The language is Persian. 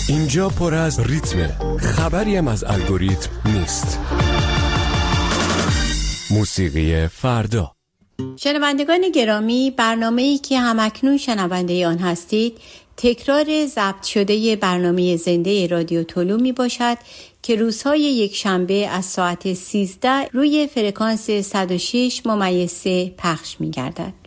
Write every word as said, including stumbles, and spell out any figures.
اینجا پر از ریتمه، خبری هم از الگوریتم نیست. موسیقی فردا. شنوندگان گرامی، برنامه‌ای که همکنون شنونده آن هستید تکرار ضبط شده برنامه زنده رادیو طلوع می باشد که روزهای یک شنبه از ساعت سیزده روی فرکانس صد و شش ممیز سه پخش می گردد.